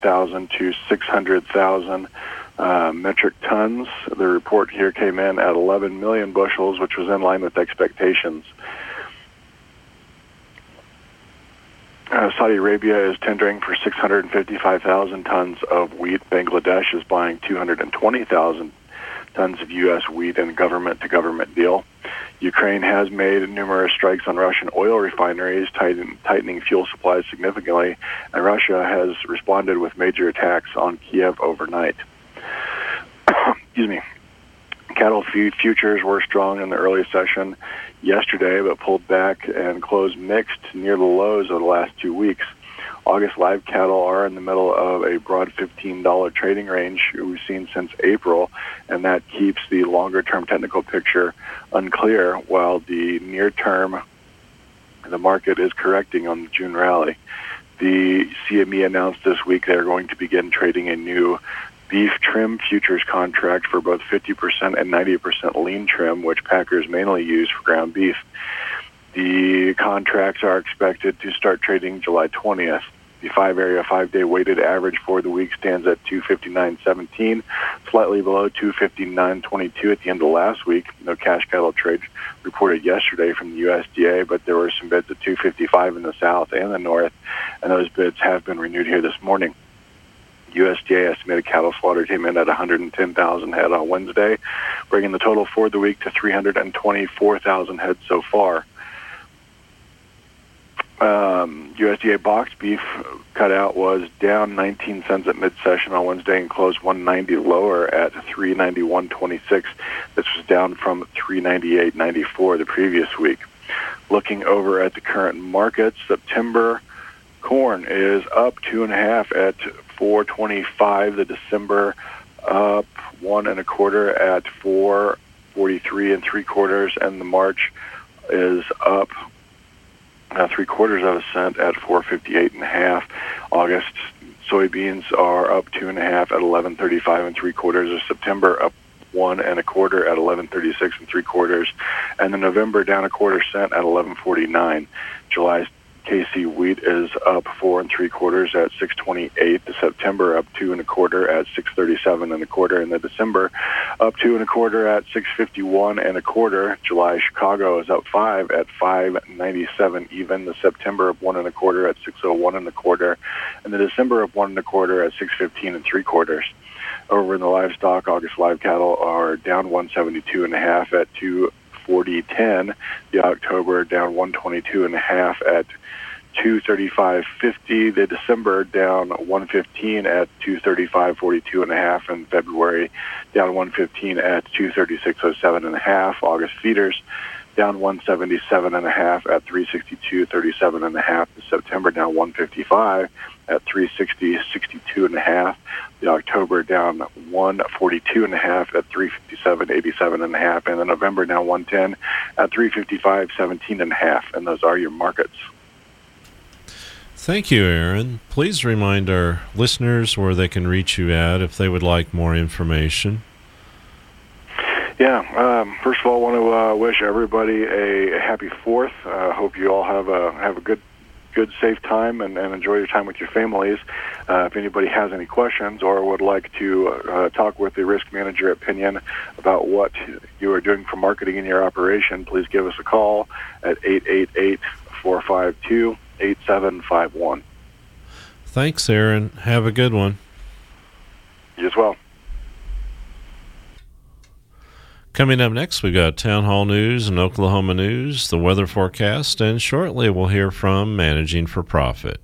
to 600,000 metric tons. The report here came in at 11 million bushels, which was in line with expectations. Saudi Arabia is tendering for 655,000 tons of wheat. Bangladesh is buying 220,000 tons of U.S. wheat in a government-to-government deal. Ukraine has made numerous strikes on Russian oil refineries, tightening fuel supplies significantly, and Russia has responded with major attacks on Kiev overnight. Excuse me. Cattle feed futures were strong in the early session yesterday, but pulled back and closed mixed near the lows of the last 2 weeks. August live cattle are in the middle of a broad $15 trading range we've seen since April, and that keeps the longer-term technical picture unclear, while the near-term, the market is correcting on the June rally. The CME announced this week they're going to begin trading a new beef trim futures contract for both 50% and 90% lean trim, which packers mainly use for ground beef. The contracts are expected to start trading July 20th. The 5-day weighted average for the week stands at 259.17, slightly below 259.22 at the end of last week. No cash cattle trade reported yesterday from the USDA, but there were some bids at 255 in the south and the north, and those bids have been renewed here this morning. USDA estimated cattle slaughter came in at 110,000 head on Wednesday, bringing the total for the week to 324,000 head so far. USDA boxed beef cutout was down 19 cents at mid-session on Wednesday and closed 190 lower at 391.26. This was down from 398.94 the previous week. Looking over at the current markets, September corn is up 2.5 at 4.25. The December up 1 1/4 at 4.43 3/4, and the March is up 3/4 cent at 4.58.5. August soybeans are up 2.5 at 11.35 3/4. September up 1 1/4 at 11.36 3/4, and the November down 1/4 cent at 11.49. July's KC wheat is up 4 3/4 at 6.28. The September up 2 1/4 at 6.37 1/4, and the December up 2 1/4 at 6.51 1/4. July Chicago is up 5 at 5.97 even. The September up 1 1/4 at 6.01 1/4, and the December up 1 1/4 at 6.15 3/4. Over in the livestock, August live cattle are down 172.5 at 240.10. The October down 122.5 at 235.50. The December down 115 at 235.42.5, and February down 115 at 236.07.5. August feeders down 177.5 at 362.37.5. The September down 155 at 360.62.5. The October down 142.5 at 357.87.5, and the November down 110 at 355.17.5. And those are your markets. Thank you, Aaron. Please remind our listeners where they can reach you at if they would like more information. Yeah, first of all, I want to wish everybody a happy 4th. Hope you all have a good, safe time and enjoy your time with your families. If anybody has any questions or would like to talk with the risk manager at Pinion about what you are doing for marketing in your operation, please give us a call at 888-452-8751. Thanks, Aaron. Have a good one. You as well. Coming up next, we've got Town Hall News and Oklahoma News, the weather forecast, and shortly we'll hear from Managing for Profit.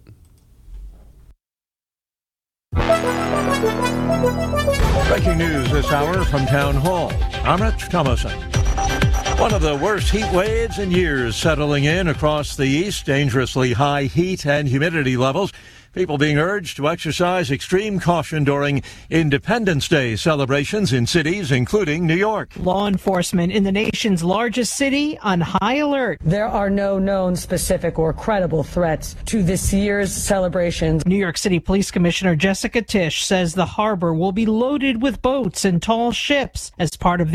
Breaking news this hour from Town Hall. I'm Rich Thomason. One of the worst heat waves in years settling in across the east. Dangerously high heat and humidity levels. People being urged to exercise extreme caution during Independence Day celebrations in cities, including New York. Law enforcement in the nation's largest city on high alert. There are no known specific or credible threats to this year's celebrations. New York City Police Commissioner Jessica Tisch says the harbor will be loaded with boats and tall ships as part of the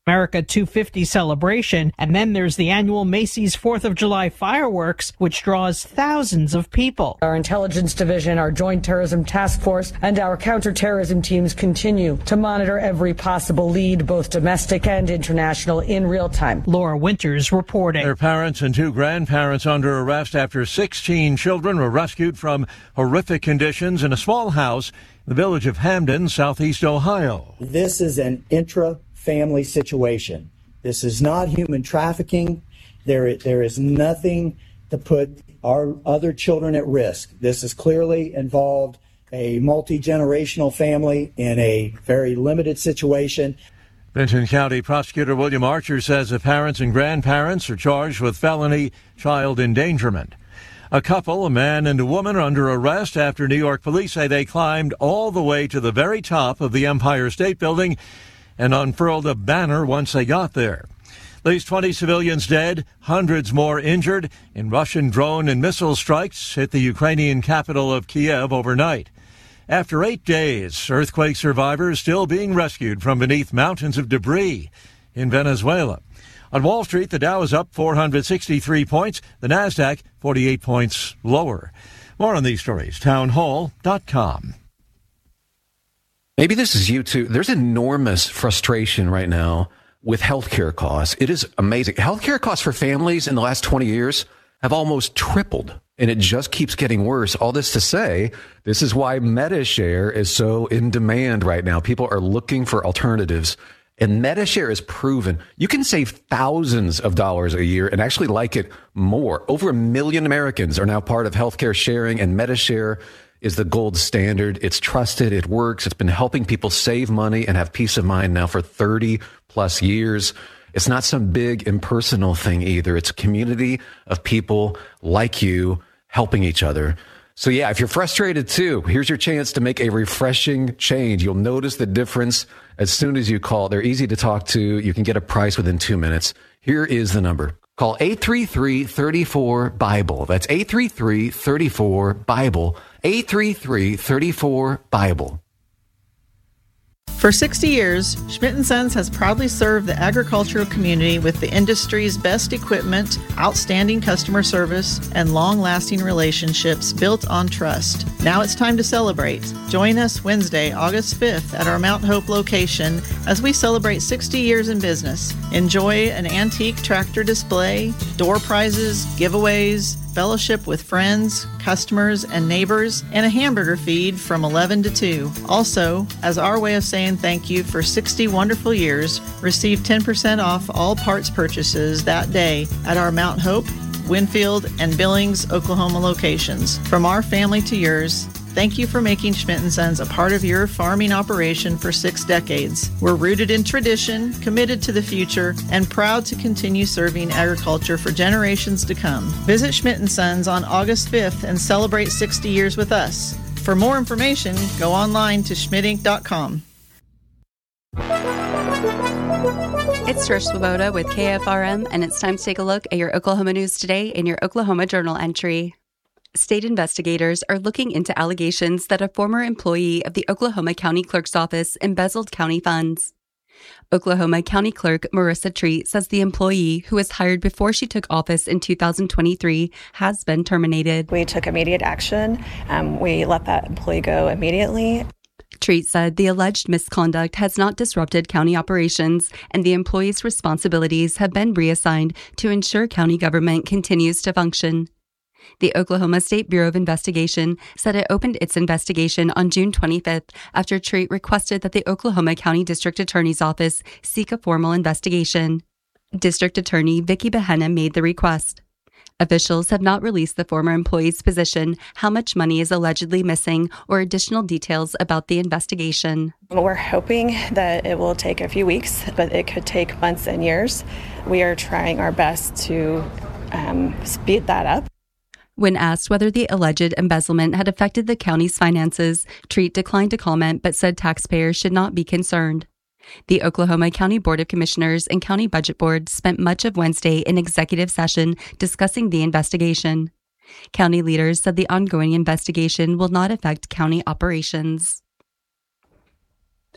America 250 celebration, and then there's the annual Macy's 4th of July fireworks, which draws thousands of people. Our intelligence division, our joint terrorism task force, and our counterterrorism teams continue to monitor every possible lead, both domestic and international, in real time. Laura Winters reporting. Their parents and 2 grandparents under arrest after 16 children were rescued from horrific conditions in a small house in the village of Hamden, southeast Ohio. This is an intra-family situation. This is not human trafficking. There is nothing to put our other children at risk. This is clearly involved a multi-generational family in a very limited situation. Benton County Prosecutor William Archer says the parents and grandparents are charged with felony child endangerment. A couple, a man and a woman, are under arrest after New York police say they climbed all the way to the very top of the Empire State Building and unfurled a banner once they got there. At least 20 civilians dead, hundreds more injured in Russian drone and missile strikes hit the Ukrainian capital of Kiev overnight. After 8 days, earthquake survivors still being rescued from beneath mountains of debris in Venezuela. On Wall Street, the Dow is up 463 points, the Nasdaq 48 points lower. More on these stories, townhall.com. Maybe this is you too. There's enormous frustration right now with healthcare costs. It is amazing. Healthcare costs for families in the last 20 years have almost tripled, and it just keeps getting worse. All this to say, this is why Medi-Share is so in demand right now. People are looking for alternatives. And Medi-Share is proven you can save thousands of dollars a year and actually like it more. Over 1 million Americans are now part of healthcare sharing, and Medi-Share is the gold standard. It's trusted. It works. It's been helping people save money and have peace of mind now for 30 plus years. It's not some big impersonal thing either. It's a community of people like you helping each other. So yeah, if you're frustrated too, here's your chance to make a refreshing change. You'll notice the difference as soon as you call. They're easy to talk to. You can get a price within 2 minutes. Here is the number. Call 833-34-BIBLE. That's 833-34-BIBLE. 833-34-BIBLE. For 60 years, Schmidt & Sons has proudly served the agricultural community with the industry's best equipment, outstanding customer service, and long-lasting relationships built on trust. Now it's time to celebrate. Join us Wednesday, August 5th at our Mount Hope location as we celebrate 60 years in business. Enjoy an antique tractor display, door prizes, giveaways, fellowship with friends, customers, and neighbors, and a hamburger feed from 11 to 2. Also, as our way of saying thank you for 60 wonderful years, receive 10% off all parts purchases that day at our Mount Hope, Winfield, and Billings, Oklahoma locations. From our family to yours, thank you for making Schmidt & Sons a part of your farming operation for 6 decades. We're rooted in tradition, committed to the future, and proud to continue serving agriculture for generations to come. Visit Schmidt & Sons on August 5th and celebrate 60 years with us. For more information, go online to schmidtinc.com. It's Trish Swoboda with KFRM, and it's time to take a look at your Oklahoma news today in your Oklahoma Journal entry. State investigators are looking into allegations that a former employee of the Oklahoma County Clerk's Office embezzled county funds. Oklahoma County Clerk Marissa Treat says the employee, who was hired before she took office in 2023, has been terminated. We took immediate action. We let that employee go immediately. Treat said the alleged misconduct has not disrupted county operations, and the employee's responsibilities have been reassigned to ensure county government continues to function. The Oklahoma State Bureau of Investigation said it opened its investigation on June 25th after Treat requested that the Oklahoma County District Attorney's Office seek a formal investigation. District Attorney Vicki Behenna made the request. Officials have not released the former employee's position, how much money is allegedly missing, or additional details about the investigation. We're hoping that it will take a few weeks, but it could take months and years. We are trying our best to speed that up. When asked whether the alleged embezzlement had affected the county's finances, Treat declined to comment but said taxpayers should not be concerned. The Oklahoma County Board of Commissioners and County Budget Board spent much of Wednesday in executive session discussing the investigation. County leaders said the ongoing investigation will not affect county operations.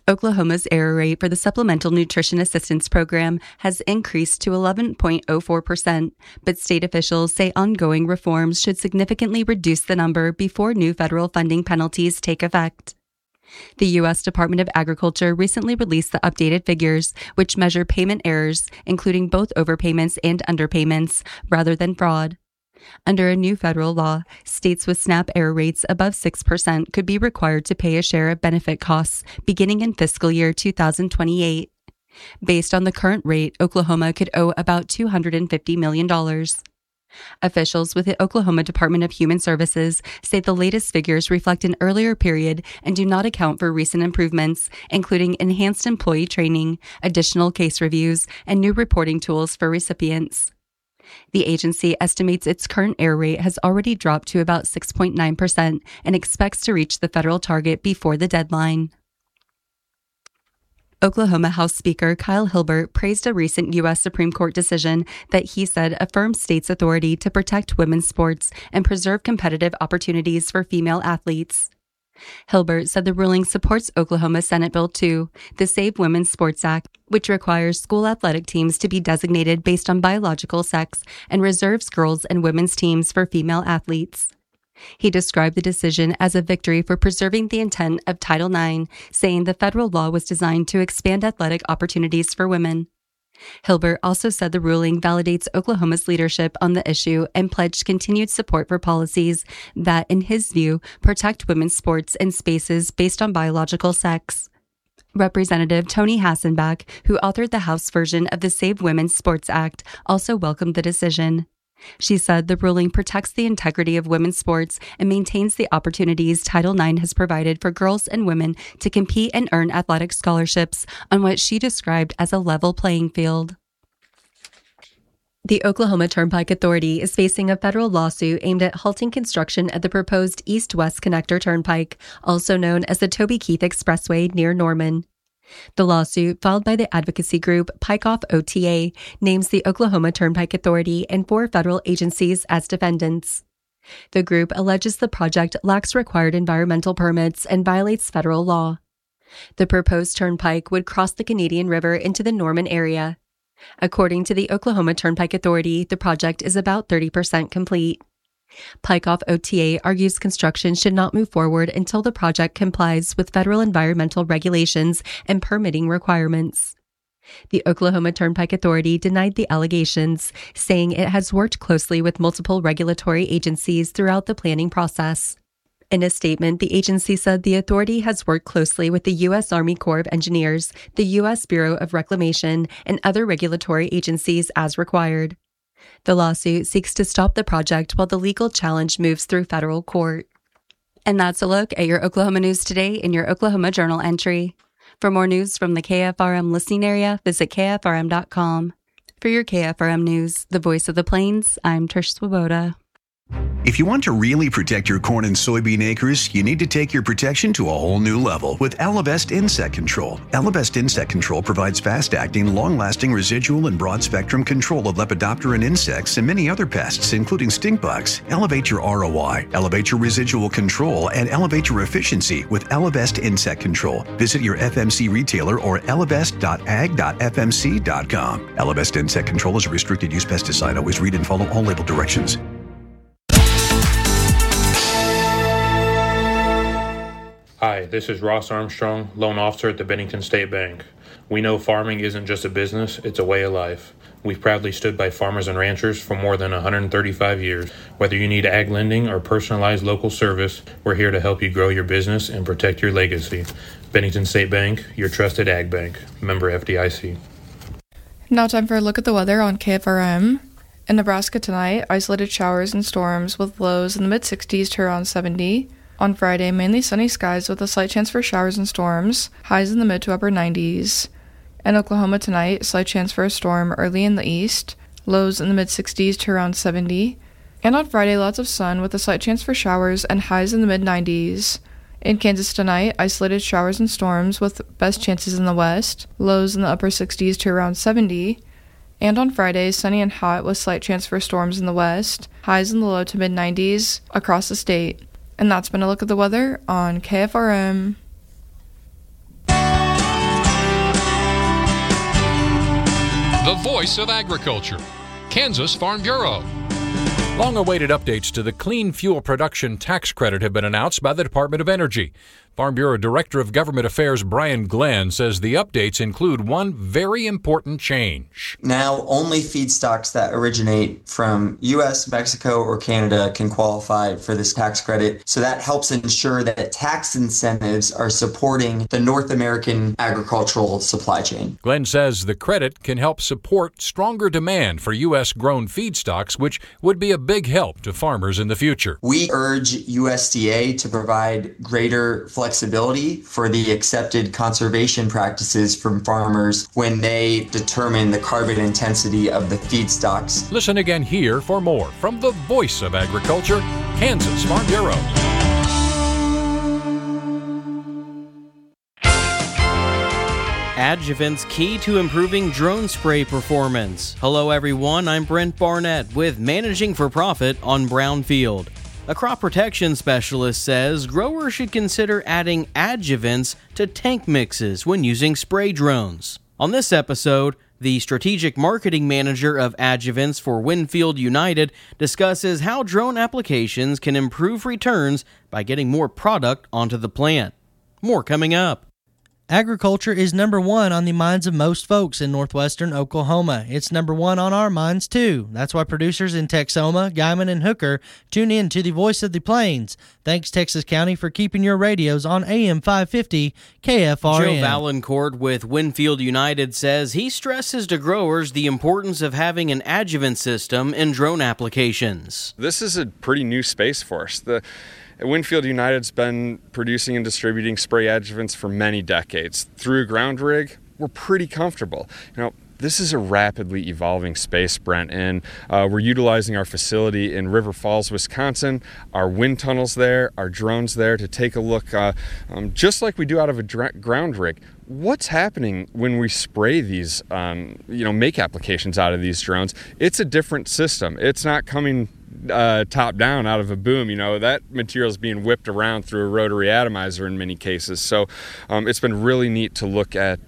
Oklahoma's error rate for the Supplemental Nutrition Assistance Program has increased to 11.04%, but state officials say ongoing reforms should significantly reduce the number before new federal funding penalties take effect. The U.S. Department of Agriculture recently released the updated figures, which measure payment errors, including both overpayments and underpayments, rather than fraud. Under a new federal law, states with SNAP error rates above 6% could be required to pay a share of benefit costs beginning in fiscal year 2028. Based on the current rate, Oklahoma could owe about $250 million. Officials with the Oklahoma Department of Human Services say the latest figures reflect an earlier period and do not account for recent improvements, including enhanced employee training, additional case reviews, and new reporting tools for recipients. The agency estimates its current error rate has already dropped to about 6.9% and expects to reach the federal target before the deadline. Oklahoma House Speaker Kyle Hilbert praised a recent U.S. Supreme Court decision that he said affirms states' authority to protect women's sports and preserve competitive opportunities for female athletes. Hilbert said the ruling supports Oklahoma Senate Bill 2, the Save Women's Sports Act, which requires school athletic teams to be designated based on biological sex and reserves girls' and women's teams for female athletes. He described the decision as a victory for preserving the intent of Title IX, saying the federal law was designed to expand athletic opportunities for women. Hilbert also said the ruling validates Oklahoma's leadership on the issue and pledged continued support for policies that, in his view, protect women's sports and spaces based on biological sex. Representative Tony Hassenbach, who authored the House version of the Save Women's Sports Act, also welcomed the decision. She said the ruling protects the integrity of women's sports and maintains the opportunities Title IX has provided for girls and women to compete and earn athletic scholarships on what she described as a level playing field. The Oklahoma Turnpike Authority is facing a federal lawsuit aimed at halting construction of the proposed East-West Connector Turnpike, also known as the Toby Keith Expressway near Norman. The lawsuit, filed by the advocacy group Pike Off OTA, names the Oklahoma Turnpike Authority and 4 federal agencies as defendants. The group alleges the project lacks required environmental permits and violates federal law. The proposed turnpike would cross the Canadian River into the Norman area. According to the Oklahoma Turnpike Authority, the project is about 30% complete. Pike Off OTA argues construction should not move forward until the project complies with federal environmental regulations and permitting requirements. The Oklahoma Turnpike Authority denied the allegations, saying it has worked closely with multiple regulatory agencies throughout the planning process. In a statement, the agency said the authority has worked closely with the U.S. Army Corps of Engineers, the U.S. Bureau of Reclamation, and other regulatory agencies as required. The lawsuit seeks to stop the project while the legal challenge moves through federal court. And that's a look at your Oklahoma news today in your Oklahoma Journal entry. For more news from the KFRM listening area, visit KFRM.com. For your KFRM news, the voice of the plains, I'm Trish Swoboda. If you want to really protect your corn and soybean acres, you need to take your protection to a whole new level with Elevest Insect Control. Elevest Insect Control provides fast-acting, long-lasting residual and broad-spectrum control of Lepidopteran insects and many other pests, including stink bugs. Elevate your ROI, elevate your residual control, and elevate your efficiency with Elevest Insect Control. Visit your FMC retailer or elevest.ag.fmc.com. Elevest Insect Control is a restricted use pesticide. Always read and follow all label directions. Hi, this is Ross Armstrong, loan officer at the Bennington State Bank. We know farming isn't just a business, it's a way of life. We've proudly stood by farmers and ranchers for more than 135 years. Whether you need ag lending or personalized local service, we're here to help you grow your business and protect your legacy. Bennington State Bank, your trusted ag bank. Member FDIC. Now time for a look at the weather on KFRM. In Nebraska tonight, isolated showers and storms with lows in the mid-60s to around 70. On Friday, mainly sunny skies with a slight chance for showers and storms, highs in the mid to upper 90s. In Oklahoma tonight, slight chance for a storm early in the east, lows in the mid-60s to around 70. And on Friday, lots of sun with a slight chance for showers and highs in the mid-90s. In Kansas tonight, isolated showers and storms with best chances in the west, lows in the upper 60s to around 70. And on Friday, sunny and hot with slight chance for storms in the west, highs in the low to mid-90s across the state. And that's been a look at the weather on KFRM. the voice of agriculture, Kansas Farm Bureau. Long-awaited updates to the Clean Fuel Production Tax Credit have been announced by the Department of Energy. Farm Bureau Director of Government Affairs Brian Glenn says the updates include one very important change. Now, only feedstocks that originate from U.S., Mexico, or Canada can qualify for this tax credit. So that helps ensure that tax incentives are supporting the North American agricultural supply chain. Glenn says the credit can help support stronger demand for U.S.-grown feedstocks, which would be a big help to farmers in the future. We urge USDA to provide greater flexibility for the accepted conservation practices from farmers when they determine the carbon intensity of the feedstocks. Listen again here for more from the voice of agriculture, Kansas Farm Bureau. Adjuvants key to improving drone spray performance. Hello everyone, I'm Brent Barnett with Managing for Profit on Brownfield. A crop protection specialist says growers should consider adding adjuvants to tank mixes when using spray drones. On this episode, the strategic marketing manager of adjuvants for Winfield United discusses how drone applications can improve returns by getting more product onto the plant. More coming up. Agriculture is number one on the minds of most folks in northwestern Oklahoma. It's number one on our minds, too. That's why producers in Texoma, Guyman, and Hooker tune in to the Voice of the Plains. Thanks, Texas County, for keeping your radios on AM 550 KFRN. Joe Valancourt with Winfield United says he stresses to growers the importance of having an adjuvant system in drone applications. This is a pretty new space for us. Winfield United's been producing and distributing spray adjuvants for many decades. Through a ground rig, we're pretty comfortable. This is a rapidly evolving space, Brent, and we're utilizing our facility in River Falls, Wisconsin, our wind tunnels there, our drones there to take a look, just like we do out of a ground rig. What's happening when we spray these, make applications out of these drones? It's a different system. It's not coming top down out of a boom. That material is being whipped around through a rotary atomizer in many cases. So it's been really neat to look at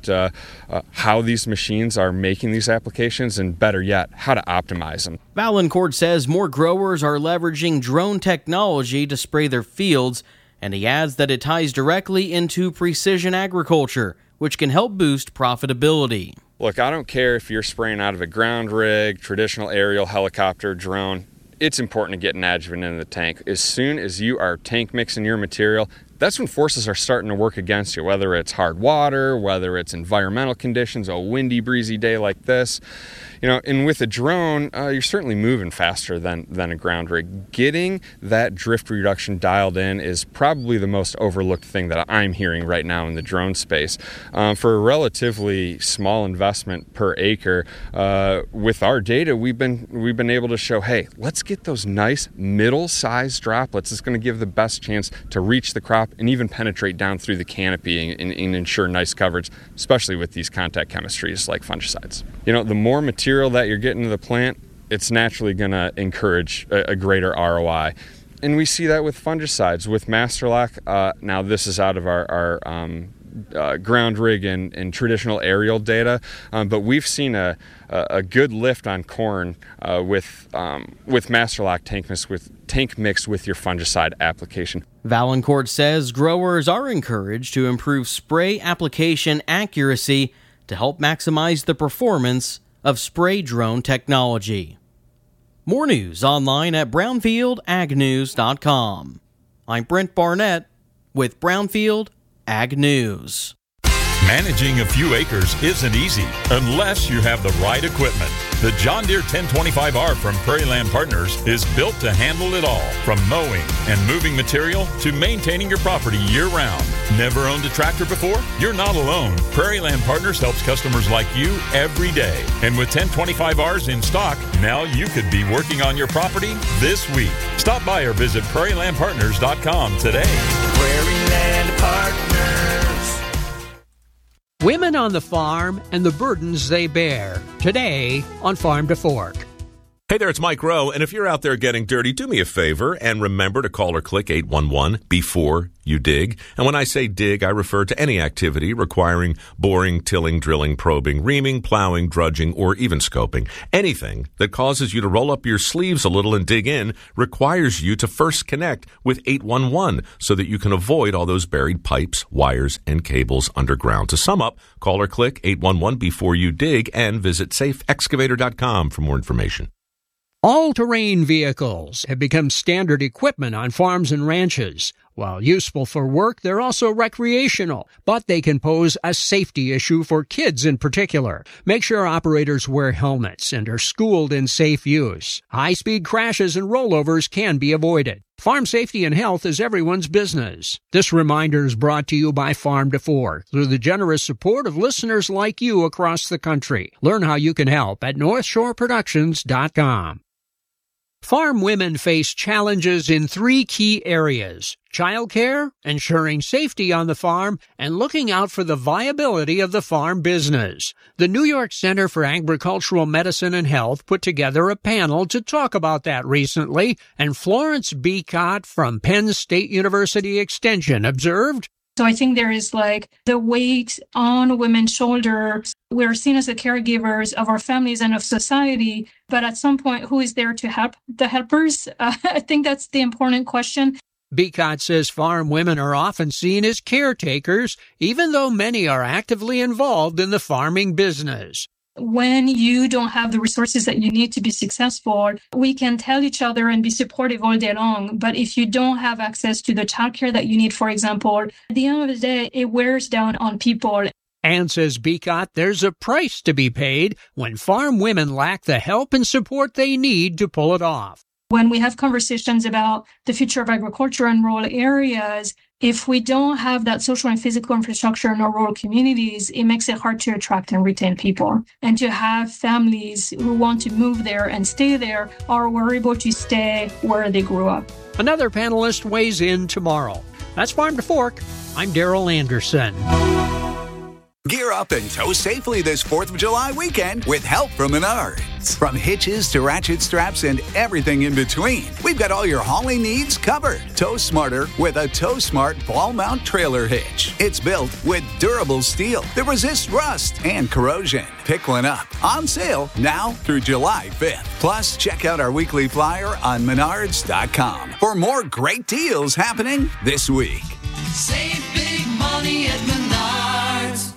how these machines are making these applications, and better yet, how to optimize them. Valancourt says more growers are leveraging drone technology to spray their fields, and he adds that it ties directly into precision agriculture, which can help boost profitability. Look, I don't care if you're spraying out of a ground rig, traditional aerial, helicopter, drone. It's important to get an adjuvant in the tank. As soon as you are tank mixing your material, that's when forces are starting to work against you, whether it's hard water, whether it's environmental conditions, a windy, breezy day like this. And with a drone, you're certainly moving faster than a ground rig. Getting that drift reduction dialed in is probably the most overlooked thing that I'm hearing right now in the drone space. For a relatively small investment per acre, with our data, we've been able to show, hey, let's get those nice middle-sized droplets. It's going to give the best chance to reach the crop and even penetrate down through the canopy and ensure nice coverage, especially with these contact chemistries like fungicides. The more material that you're getting to the plant, it's naturally going to encourage a greater ROI. And we see that with fungicides. With Masterlock, now this is out of our ground rig and traditional aerial data, but we've seen a good lift on corn with Masterlock tank mixed with your fungicide application. Valancourt says growers are encouraged to improve spray application accuracy to help maximize the performance of spray drone technology. More news online at brownfieldagnews.com. I'm Brent Barnett with Brownfield Ag News. Managing a few acres isn't easy unless you have the right equipment. The John Deere 1025R from Prairie Land Partners is built to handle it all, from mowing and moving material to maintaining your property year-round. Never owned a tractor before? You're not alone. Prairie Land Partners helps customers like you every day. And with 1025Rs in stock, now you could be working on your property this week. Stop by or visit prairielandpartners.com today. Prairie Land Partners. Women on the farm and the burdens they bear. Today on Farm to Fork. Hey there, it's Mike Rowe, and if you're out there getting dirty, do me a favor and remember to call or click 811 before you dig. And when I say dig, I refer to any activity requiring boring, tilling, drilling, probing, reaming, plowing, drudging, or even scoping. Anything that causes you to roll up your sleeves a little and dig in requires you to first connect with 811 so that you can avoid all those buried pipes, wires, and cables underground. To sum up, call or click 811 before you dig and visit safeexcavator.com for more information. All-terrain vehicles have become standard equipment on farms and ranches. While useful for work, they're also recreational, but they can pose a safety issue for kids in particular. Make sure operators wear helmets and are schooled in safe use. High-speed crashes and rollovers can be avoided. Farm safety and health is everyone's business. This reminder is brought to you by Farm to Fork through the generous support of listeners like you across the country. Learn how you can help at NorthshoreProductions.com. Farm women face challenges in 3 key areas: childcare, ensuring safety on the farm, and looking out for the viability of the farm business. The New York Center for Agricultural Medicine and Health put together a panel to talk about that recently, and Florence Beacott from Penn State University Extension observed, So I think there is like the weight on women's shoulders. We're seen as the caregivers of our families and of society, but at some point, who is there to help the helpers? I think that's the important question. Beacott says farm women are often seen as caretakers, even though many are actively involved in the farming business. When you don't have the resources that you need to be successful, we can tell each other and be supportive all day long. But if you don't have access to the childcare that you need, for example, at the end of the day, it wears down on people. And says Beacott, there's a price to be paid when farm women lack the help and support they need to pull it off. When we have conversations about the future of agriculture and rural areas, if we don't have that social and physical infrastructure in our rural communities, it makes it hard to attract and retain people. And to have families who want to move there and stay there or were able to stay where they grew up. Another panelist weighs in tomorrow. That's Farm to Fork. I'm Daryl Anderson. Gear up and tow safely this 4th of July weekend with help from Menards. From hitches to ratchet straps and everything in between, we've got all your hauling needs covered. Tow smarter with a Tow Smart ball mount trailer hitch. It's built with durable steel that resists rust and corrosion. Pick one up. On sale now through July 5th. Plus, check out our weekly flyer on Menards.com for more great deals happening this week. Save big money at Menards.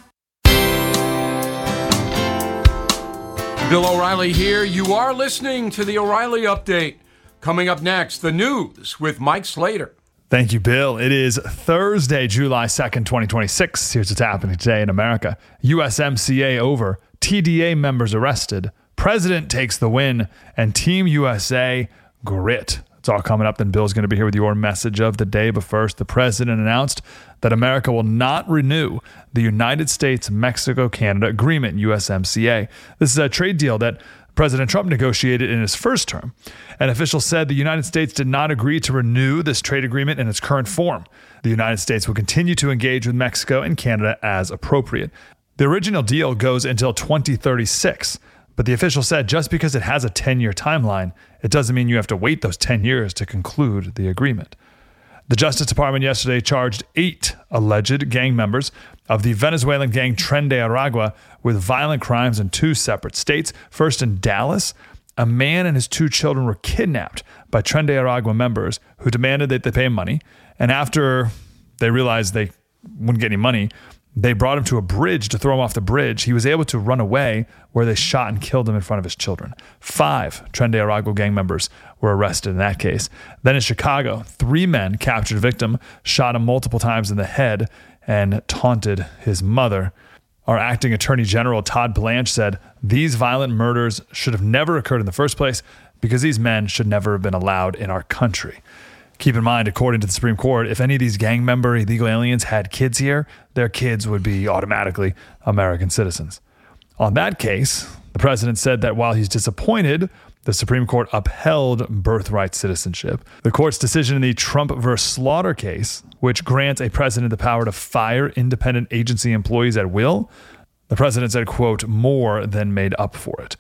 Bill O'Reilly here. You are listening to the O'Reilly Update. Coming up next, the news with Mike Slater. Thank you, Bill. It is Thursday, July 2nd, 2026. Here's what's happening today in America. USMCA over. TDA members arrested. President takes the win. And Team USA grit. It's all coming up. Then Bill's going to be here with your message of the day. But first, the president announced that America will not renew the United States-Mexico-Canada Agreement, USMCA. This is a trade deal that President Trump negotiated in his first term. An official said the United States did not agree to renew this trade agreement in its current form. The United States will continue to engage with Mexico and Canada as appropriate. The original deal goes until 2036. But the official said just because it has a 10-year timeline, it doesn't mean you have to wait those 10 years to conclude the agreement. The Justice Department yesterday charged 8 alleged gang members of the Venezuelan gang Tren de Aragua with violent crimes in 2 separate states. First, in Dallas, a man and his 2 children were kidnapped by Tren de Aragua members who demanded that they pay money. And after they realized they wouldn't get any money, they brought him to a bridge to throw him off the bridge. He was able to run away, where they shot and killed him in front of his children. 5 Tren de Aragua gang members were arrested in that case. Then in Chicago, 3 men captured a victim, shot him multiple times in the head, and taunted his mother. Our acting attorney general, Todd Blanche, said these violent murders should have never occurred in the first place because these men should never have been allowed in our country. Keep in mind, according to the Supreme Court, if any of these gang member illegal aliens had kids here, their kids would be automatically American citizens. On that case, the president said that while he's disappointed, the Supreme Court upheld birthright citizenship. The court's decision in the Trump versus Slaughter case, which grants a president the power to fire independent agency employees at will, the president said, quote, more than made up for it.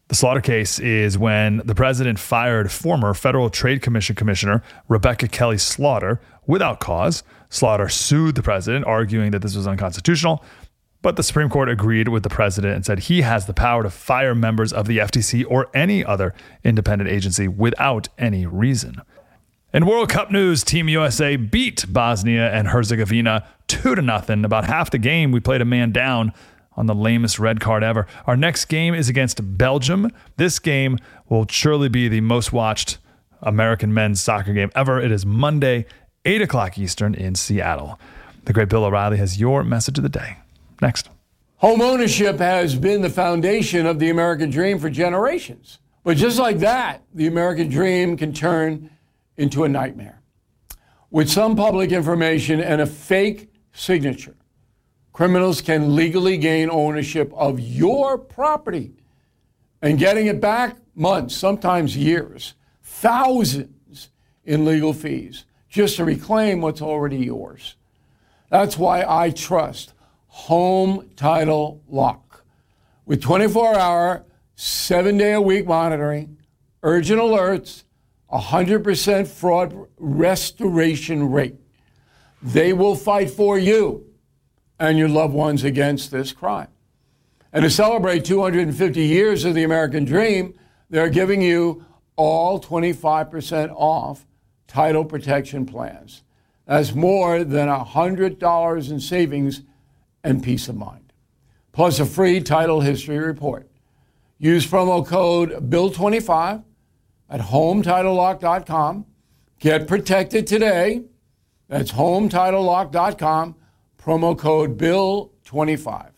The slaughter case is when the president fired former Federal Trade Commission Commissioner Rebecca Kelly Slaughter without cause. Slaughter sued the president, arguing that this was unconstitutional, but the Supreme Court agreed with the president and said he has the power to fire members of the FTC or any other independent agency without any reason. In World Cup news, Team USA beat Bosnia and Herzegovina 2-0. About half the game, we played a man down on the lamest red card ever. Our next game is against Belgium. This game will surely be the most watched American men's soccer game ever. It is Monday, 8 o'clock Eastern in Seattle. The great Bill O'Reilly has your message of the day. Next. Home ownership has been the foundation of the American dream for generations. But just like that, the American dream can turn into a nightmare. With some public information and a fake signature, criminals can legally gain ownership of your property, and getting it back months, sometimes years, thousands in legal fees just to reclaim what's already yours. That's why I trust Home Title Lock. With 24-hour, 7-day-a-week monitoring, urgent alerts, 100% fraud restoration rate, they will fight for you and your loved ones against this crime. And to celebrate 250 years of the American dream, they're giving you all 25% off title protection plans. That's more than $100 in savings and peace of mind. Plus a free title history report. Use promo code BILL25 at HomeTitleLock.com. Get protected today. That's HomeTitleLock.com. Promo code BILL25.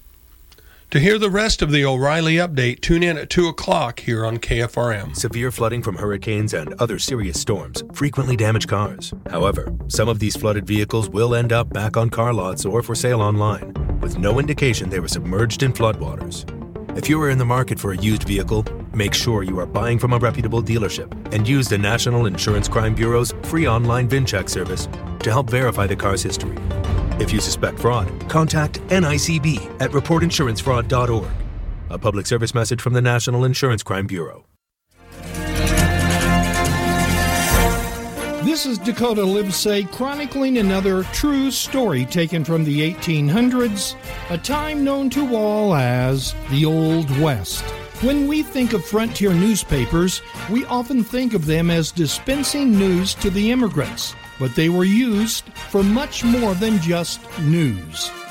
To hear the rest of the O'Reilly Update, tune in at 2 o'clock here on KFRM. Severe flooding from hurricanes and other serious storms frequently damage cars. However, some of these flooded vehicles will end up back on car lots or for sale online, with no indication they were submerged in floodwaters. If you are in the market for a used vehicle, make sure you are buying from a reputable dealership and use the National Insurance Crime Bureau's free online VIN check service to help verify the car's history. If you suspect fraud, contact NICB at reportinsurancefraud.org. A public service message from the National Insurance Crime Bureau. This is Dakota Livesay chronicling another true story taken from the 1800s, a time known to all as the Old West. When we think of frontier newspapers, we often think of them as dispensing news to the immigrants, but they were used for much more than just news.